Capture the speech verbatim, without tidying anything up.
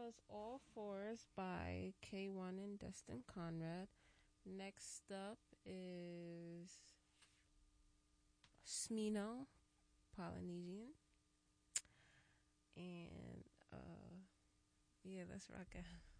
was All Fours by K one and Destin Conrad. Next up is Smino, Polynesian. And, uh, yeah, let's rock out.